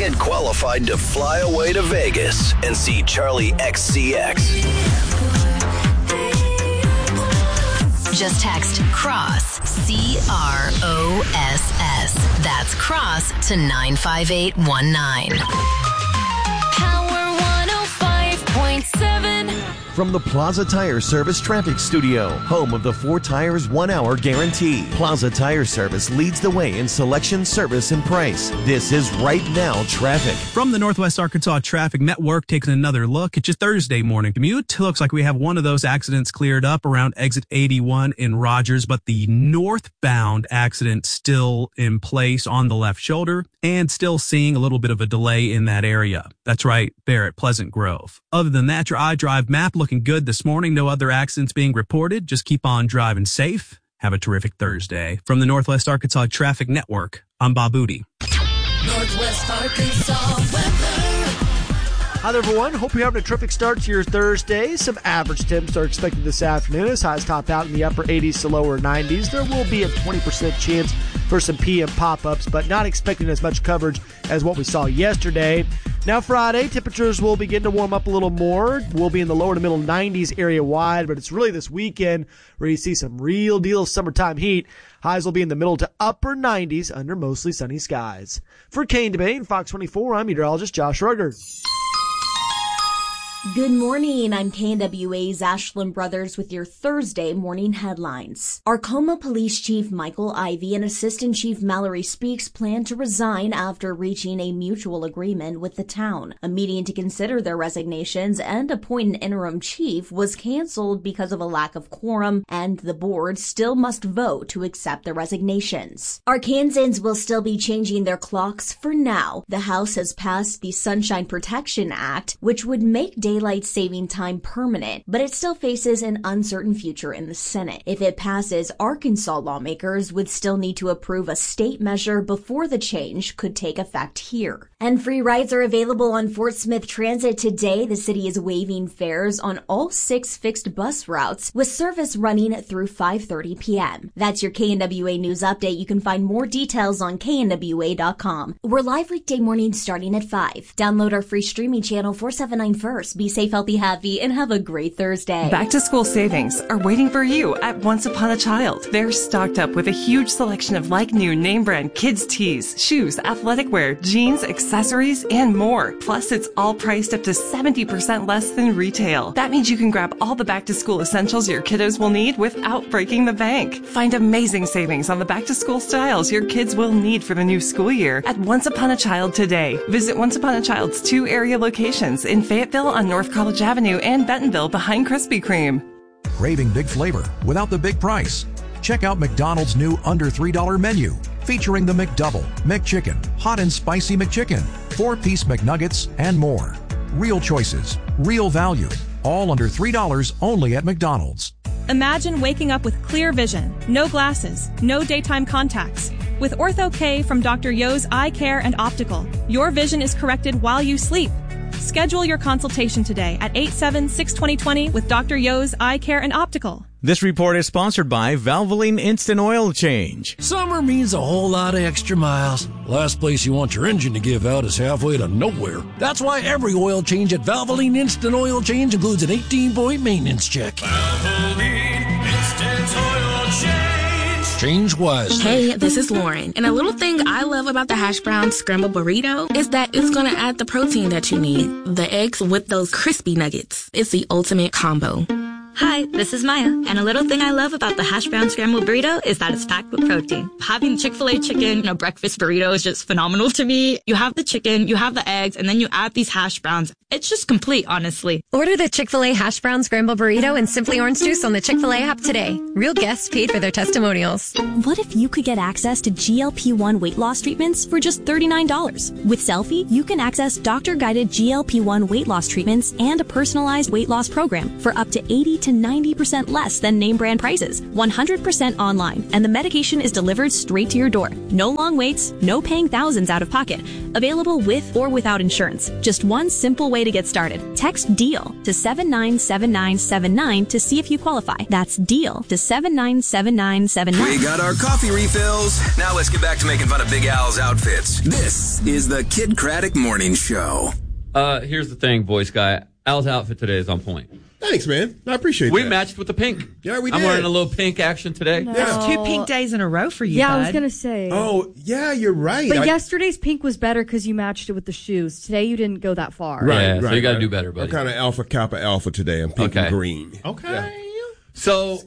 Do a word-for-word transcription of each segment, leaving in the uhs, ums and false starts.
Get qualified to fly away to Vegas and see Charlie X C X. Just text CROSS, C R O S S. That's CROSS to nine five eight one nine. Power one oh five point seven. From the Plaza Tire Service Traffic Studio, home of the four tires, one hour guarantee. Plaza Tire Service leads the way in selection, service, and price. This is Right Now Traffic. From the Northwest Arkansas Traffic Network, taking another look at your Thursday morning commute. Looks like we have one of those accidents cleared up around exit eighty-one in Rogers, but the northbound accident still in place on the left shoulder and still seeing a little bit of a delay in that area. That's right, Barrett, Pleasant Grove. Other than that, your iDrive map looking good this morning. No other accidents being reported. Just keep on driving safe. Have a terrific Thursday. From the Northwest Arkansas Traffic Network, I'm Bob Booty. Northwest Arkansas weather. Hi there, everyone. Hope you're having a terrific start to your Thursday. Some average temps are expected this afternoon as highs top out in the upper eighties to lower nineties. There will be a twenty percent chance for some P M pop-ups, but not expecting as much coverage as what we saw yesterday. Now Friday, temperatures will begin to warm up a little more. We'll be in the lower to middle nineties area-wide, but it's really this weekend where you see some real deal summertime heat. Highs will be in the middle to upper nineties under mostly sunny skies. For Kane Debate and Fox twenty-four, I'm meteorologist Josh Ruger. Good morning. I'm K N W A's Ashland Brothers with your Thursday morning headlines. Arcoma Police Chief Michael Ivey and Assistant Chief Mallory Speaks plan to resign after reaching a mutual agreement with the town. A meeting to consider their resignations and appoint an interim chief was canceled because of a lack of quorum, and the board still must vote to accept the resignations. Arkansans will still be changing their clocks for now. The House has passed the Sunshine Protection Act, which would make daylight saving time permanent, but it still faces an uncertain future in the Senate. If it passes, Arkansas lawmakers would still need to approve a state measure before the change could take effect here. And free rides are available on Fort Smith Transit today. The city is waiving fares on all six fixed bus routes, with service running through five thirty p.m. That's your K N W A News Update. You can find more details on K N W A dot com. We're live weekday mornings starting at five. Download our free streaming channel four seventy-nine first. Be safe, healthy, happy, and have a great Thursday. Back to school savings are waiting for you at Once Upon a Child. They're stocked up with a huge selection of like new name brand kids tees, shoes, athletic wear, jeans, accessories, and more. Plus, it's all priced up to seventy percent less than retail. That means you can grab all the back to school essentials your kiddos will need without breaking the bank. Find amazing savings on the back to school styles your kids will need for the new school year at Once Upon a Child today. Visit Once Upon a Child's two area locations in Fayetteville on North College Avenue and Bentonville behind Krispy Kreme. Craving big flavor without the big price? Check out McDonald's new under three dollar menu, featuring the McDouble, McChicken, Hot and Spicy McChicken, four-piece McNuggets, and more. Real choices, real value, all under three dollars only at McDonald's. Imagine waking up with clear vision, no glasses, no daytime contacts. With Ortho-K from Doctor Yo's Eye Care and Optical, your vision is corrected while you sleep. Schedule your consultation today at eight seven six, two zero two zero with Doctor Yo's Eye Care and Optical. This report is sponsored by Valvoline Instant Oil Change. Summer means a whole lot of extra miles. Last place you want your engine to give out is halfway to nowhere. That's why every oil change at Valvoline Instant Oil Change includes an eighteen-point maintenance check. Valvoline Instant Oil Change. Change wisely. Hey, this is Lauren. And a little thing I love about the hash brown scrambled burrito is that it's going to add the protein that you need. The eggs with those crispy nuggets. It's the ultimate combo. Hi, this is Maya, and a little thing I love about the hash brown scrambled burrito is that it's packed with protein. Having Chick-fil-A chicken in a breakfast burrito is just phenomenal to me. You have the chicken, you have the eggs, and then you add these hash browns. It's just complete, honestly. Order the Chick-fil-A hash brown scrambled burrito and Simply Orange Juice on the Chick-fil-A app today. Real guests paid for their testimonials. What if you could get access to G L P one weight loss treatments for just thirty-nine dollars? With Selfie, you can access doctor-guided G L P one weight loss treatments and a personalized weight loss program for up to eighty to to ninety percent less than name brand prices, one hundred percent online, and the medication is delivered straight to your door. No long waits, no paying thousands out of pocket. Available with or without insurance. Just one simple way to get started. Text DEAL to seven nine seven nine seven nine to see if you qualify. That's DEAL to seven nine seven nine seven nine. We got our coffee refills. Now let's get back to making fun of Big Al's outfits. This is the Kid Craddock Morning Show. Uh, here's the thing, voice guy. Al's outfit today is on point. Thanks, man. I appreciate we that. We matched with the pink. Yeah, we I'm did. wearing a little pink action today. No. That's two pink days in a row for you, Yeah, bud. I was going to say. Oh, yeah, you're right. But I, yesterday's pink was better because you matched it with the shoes. Today you didn't go that far. Right, yeah, right. So you got to right. do better, buddy. I'm kind of alpha, kappa, alpha today. I'm pink okay. and green. Okay. Yeah. So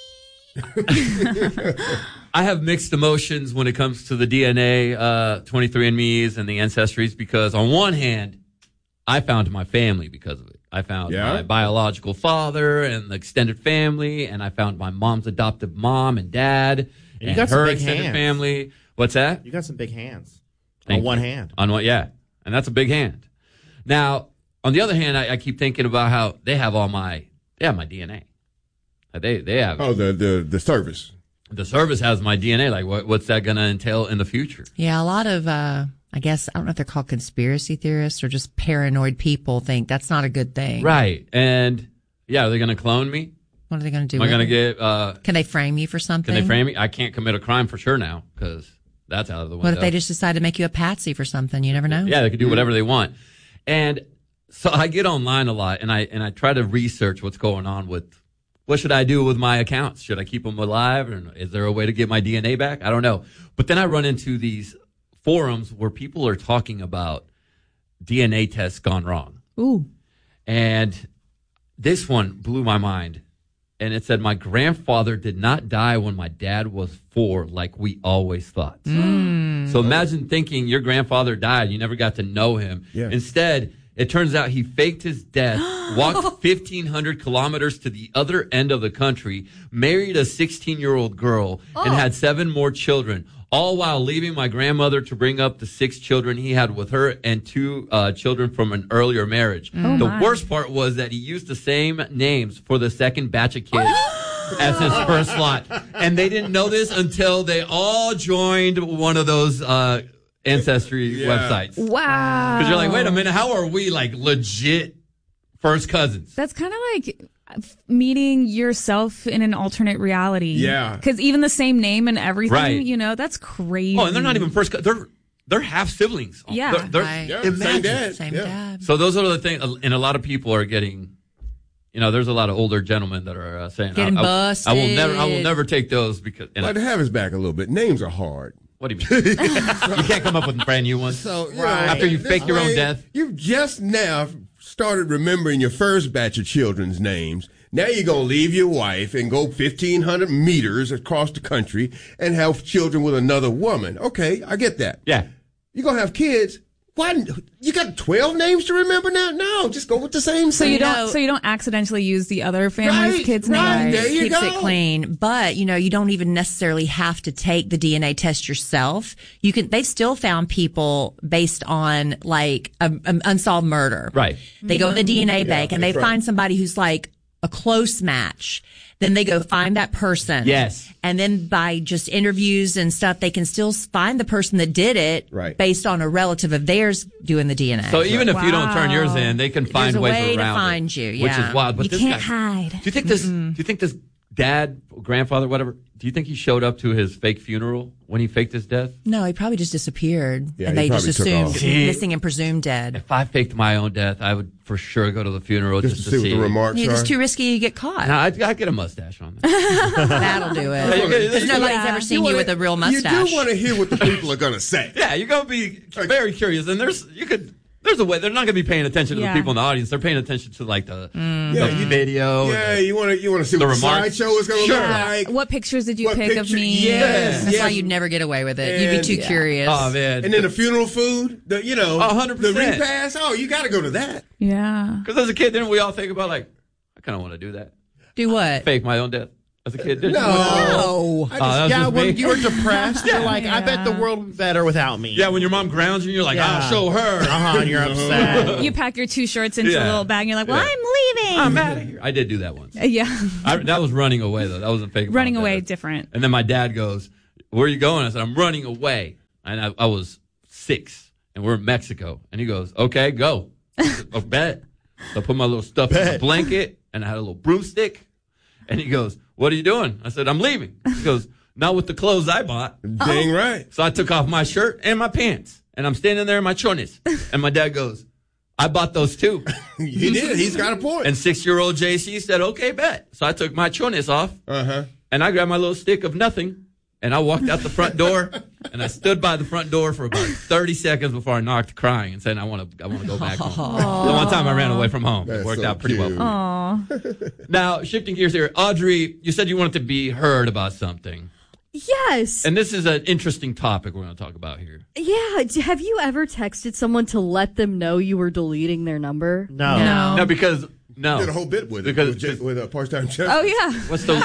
I have mixed emotions when it comes to the D N A, uh, twenty-three and me's and the ancestries, because on one hand, I found my family because of it. I found yeah. my biological father and the extended family, and I found my mom's adoptive mom and dad and, and you got her some big extended hands. family. What's that? You got some big hands. Thank on one you. hand. On one, yeah. And that's a big hand. Now, on the other hand, I, I keep thinking about how they have all my, they have my D N A. They, they have. Oh, the, the, the service. The service has my D N A. Like, what, what's that going to entail in the future? Yeah, a lot of, uh, I guess, I don't know if they're called conspiracy theorists or just paranoid people think that's not a good thing. Right. And, yeah, are they going to clone me? What are they going to do? Am I with going to it? get, uh, Can they frame you for something? can they frame me? I can't commit a crime for sure now because that's out of the window. What if they just decide to make you a patsy for something? You never know. Yeah, they could do whatever they want. And so I get online a lot and I, and I try to research what's going on with, what should I do with my accounts? Should I keep them alive? Or is there a way to get my D N A back? I don't know. But then I run into these forums where people are talking about D N A tests gone wrong. Ooh. And this one blew my mind. And it said, my grandfather did not die when my dad was four, like we always thought. Mm. So imagine thinking your grandfather died. You never got to know him. Yeah. Instead, it turns out he faked his death, walked fifteen hundred kilometers to the other end of the country, married a sixteen-year-old girl, Oh. and had seven more children, all while leaving my grandmother to bring up the six children he had with her and two uh, children from an earlier marriage. Oh, the my. worst part was that he used the same names for the second batch of kids as his first lot. And they didn't know this until they all joined one of those uh, ancestry Yeah. websites. Wow. Because you're like, wait a minute, how are we like legit first cousins? That's kind of like meeting yourself in an alternate reality. Yeah. Because even the same name and everything, Right. you know, that's crazy. Oh, and they're not even first cousins. They're, they're half siblings. Yeah. They're, they're, Right. Yeah, imagine. same dad. Same yeah. dad. So those are the things, and a lot of people are getting, you know, there's a lot of older gentlemen that are uh, saying, Getting I, I, I will never, I will busted. never take those because. And I'd I, have his back a little bit. Names are hard. what do you mean? You can't come up with brand new ones. So you Right. know, After you this fake your own way, death? You've just now started remembering your first batch of children's names. Now you're going to leave your wife and go fifteen hundred meters across the country and have children with another woman. Okay, I get that. Yeah. You're going to have kids. Why? You got twelve names to remember now? No, just go with the same. So you thing. don't, so you don't accidentally use the other family's Right, kids' right. names. There you Keeps go. it clean, but you know you don't even necessarily have to take the D N A test yourself. You can. They've still found people based on like an unsolved murder. Right. They go to the D N A bank and they that's right. find somebody who's like a close match. Then they go find that person. Yes. And then by just interviews and stuff, they can still find the person that did it Right. based on a relative of theirs doing the D N A. So even if you don't turn yours Wow. in, they can find There's a ways way to around find it, you, which yeah. is wild. But You this can't guy, hide. Do you think this? Do you think this dad, grandfather, whatever? Do you think he showed up to his fake funeral when he faked his death? No, he probably just disappeared, Yeah, and he they just probably took assumed off. See? missing and presumed dead. If I faked my own death, I would for sure go to the funeral just, Just to to see what the remarks It's are. just too risky to get caught. Nah, I'd, I'd get a mustache on. There. That'll do Yeah, you it. get- Because nobody's Yeah. ever seen You you wanna- with a real You mustache. do want to hear what the people are going to say. Yeah, you're gonna be very curious, and there's you could. There's a way they're not gonna be paying attention to Yeah. the people in the audience. They're paying attention to like the, Yeah, the you- video. Yeah, and you want to you want to see The what the remarks. slideshow is going to Sure. look like. What pictures did you What pick of picture- me? Yes, That's yes. why you'd never get away with it. You'd be And- too Yeah. curious. Oh man, And then the funeral food, the you know, Oh, one hundred the percent. repast. Oh, you got to go to that. Yeah. because as a kid, didn't we all think about like, I kind of want to do that, Do what? fake my own death. as a kid? Did No. you? No. Oh, that was yeah, just when me? you were depressed, you're like, I bet the world would be better without me. Yeah, when your mom grounds you, you're like, Yeah. I'll show her. Uh-huh, and you're upset. You pack your two shirts into Yeah. a little bag and you're like, well, Yeah. I'm leaving. I'm out of here. I did do that once. Uh, Yeah. I, that was running away, though. That was a fake. Running mom away, dad. different. And then my dad goes, where are you going? I said, I'm running away. And I, I was six, and we're in Mexico. And he goes, okay, go. I said, oh, bet. So I put my little stuff in the blanket, and I had a little broomstick. And he goes, what are you doing? I said, I'm leaving. He goes, not with the clothes I bought. Dang right. So I took off my shirt and my pants, and I'm standing there in my chones. And my dad goes, I bought those too. He did. He's got a point. And six-year-old J C said, okay, bet. So I took my chones off, uh-huh. and I grabbed my little stick of nothing, and I walked out the front door, and I stood by the front door for about thirty seconds before I knocked, crying and saying, I want to I want to go back home. The one time I ran away from home. That's it worked so out pretty cute. well for me. Now, shifting gears here, Audrey, you said you wanted to be heard about something. Yes. And this is an interesting topic we're going to talk about here. Yeah. d- Have you ever texted someone to let them know you were deleting their number? No. No. No, because, no. Did a whole bit with it. Because- with, J- with a part-time chef. Oh, yeah. What's the...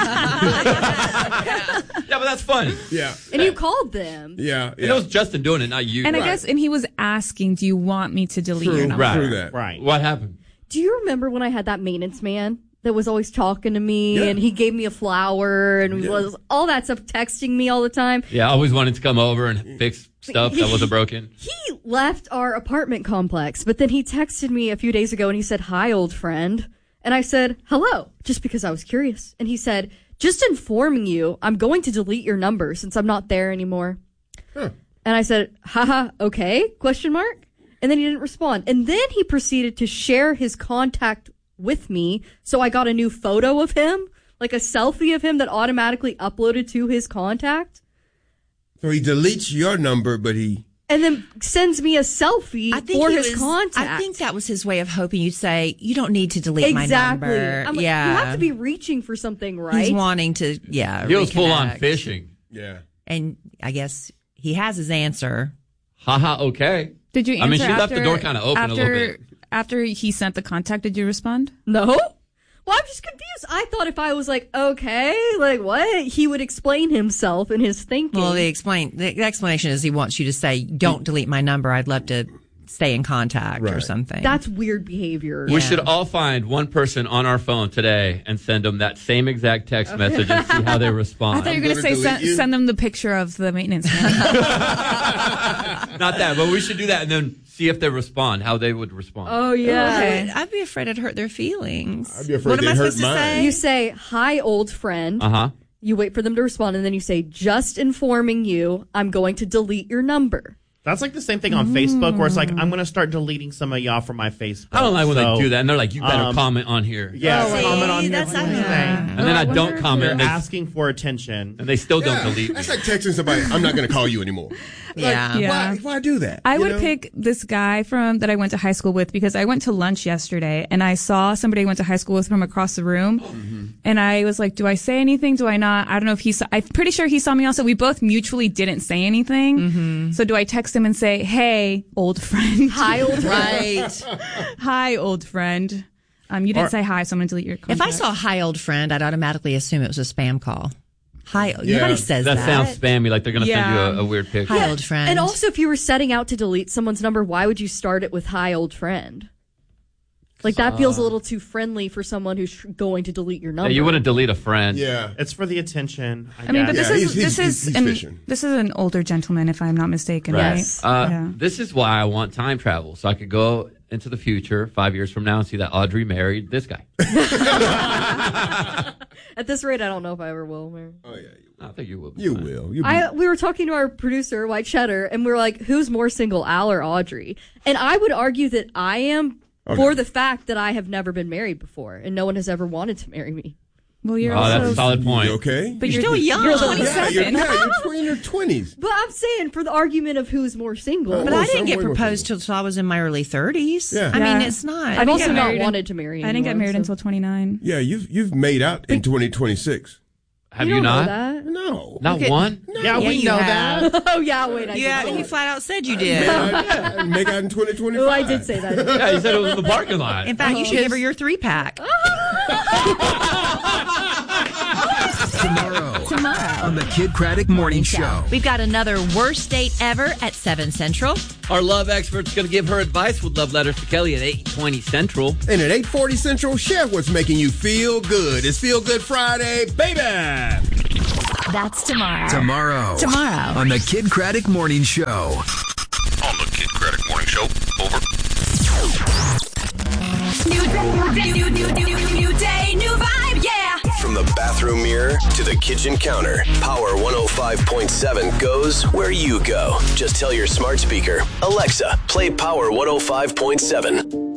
yeah, but that's funny. Yeah. And you called them. Yeah. And it was Justin doing it, not you. And I Right. guess, and he was asking, do you want me to delete your number? Right. True that. Right. What happened? Do you remember when I had that maintenance man that was always talking to me Yeah. and he gave me a flower and Yeah. was all that stuff, texting me all the time? Yeah, I always wanted to come over and fix stuff that wasn't broken. He left our apartment complex, but then he texted me a few days ago and he said, hi, old friend. And I said, hello, just because I was curious. And he said, just informing you, I'm going to delete your number since I'm not there anymore. Huh. And I said, haha, okay, question mark. And then he didn't respond. And then he proceeded to share his contact with me. So I got a new photo of him, like a selfie of him that automatically uploaded to his contact. So he deletes your number, but he... And then sends me a selfie I think for he his was- contact. I think that was his way of hoping you'd say, you don't need to delete exactly. my number. I'm like, yeah. you have to be reaching for something, right? He's wanting to, yeah. He was full on reconnect. fishing. Yeah. And I guess he has his answer. Haha, okay. Did you answer I mean, she after, left the door kind of open after, a little bit. After he sent the contact, did you respond? No. Well, I'm just confused. I thought if I was like, okay, like what? He would explain himself and his thinking. Well, the explain the explanation is he wants you to say, "Don't delete my number. I'd love to stay in contact or Right. something." That's weird behavior. We should all find one person on our phone today and send them that same exact text message and see how they I respond. thought you were going to say gonna delete send, you. send them the picture of the maintenance man. Not that, but we should do that and then see if they respond, how they would respond. Oh, yeah. Okay. I'd be afraid I'd hurt their feelings. I'd be afraid what am they'd I hurt supposed to mine. say? You say, hi, old friend. Uh huh. You wait for them to respond, and then you say, just informing you, I'm going to delete your number. That's like the same thing on Facebook where it's like, I'm going to start deleting some of y'all from my Facebook. I don't like when So, they do that and they're like, you better um, comment on here. Yeah, Oh, comment on see, here. that's for not- anything. And then I don't comment They're and they, asking for attention. and they still don't Yeah. delete me. That's like texting somebody, I'm not going to call you anymore. yeah. Yeah. Why, why do that? I You would know? pick this guy from that I went to high school with because I went to lunch yesterday and I saw somebody I went to high school with from across the room, Mm-hmm. and I was like, "Do I say anything? Do I not?" I don't know if he saw. I'm pretty sure he saw me also. We both mutually didn't say anything. Mm-hmm. So do I text him and say, "Hey, old friend"? Hi, old friend. Right. Hi, old friend. Um, you didn't Or- say hi, so I'm gonna delete your contact. If I saw hi old friend, I'd automatically assume it was a spam call. Hi. Yeah. Nobody says that. That sounds spammy, like they're going to Yeah. send you a, a weird picture. Hi old friend. And also, if you were setting out to delete someone's number, why would you start it with hi, old friend? Like, that feels a little too friendly for someone who's tr- going to delete your number. Yeah, you wouldn't delete a friend. Yeah. It's for the attention. I, I mean, but guess. this Yeah, is he's- this he's- is he's an, fishing. this is an older gentleman, if I'm not mistaken, Right. right? Uh, Yeah. This is why I want time travel, so I could go into the future five years from now and see that Audrey married this guy. At this rate, I don't know if I ever will. Mary. Oh, yeah. I think you will. Be You fine. will. You I we were talking to our producer, White Cheddar, and we were like, who's more single, Al or Audrey? And I would argue that I am Okay. for the fact that I have never been married before, and no one has ever wanted to marry me. Well, you're Oh, also, that's a solid point. You okay? but You're still young. You're Yeah, twenty-seven. you're, yeah, you're tw- in your twenties. But I'm saying for the argument of who's more single. But Oh, I didn't some get way more proposed till I was in my early thirties. Yeah. I Yeah. mean, it's not. I've didn't also get not married wanted in- to marry I didn't get anyone, married so- until twenty-nine. Yeah, you've you've made out in twenty twenty-six. Have You you, don't know not? that? No. Not Okay. one? Yeah, Yeah, we you know have. that. Oh, yeah, wait. I Yeah, did. you flat out said you did. Yeah, make out in twenty twenty-five. Oh, I did say that. Yeah, you said it was in the parking lot. In fact, you should give her your three pack. Tomorrow. Tomorrow. On the Kid Craddock Morning Show. We've got another worst date ever at seven Central. Our love expert's going to give her advice with love letters to Kelly at eight twenty Central. And at eight forty Central, share what's making you feel good. It's Feel Good Friday, baby! That's tomorrow. Tomorrow. Tomorrow. On the Kid Craddock Morning Show. On the Kid Craddock Morning Show. Over. New day, new, new, new, new, new day, new vibe, yeah. From the bathroom mirror to the kitchen counter, Power one oh five point seven goes where you go. Just tell your smart speaker, Alexa, play Power one oh five point seven.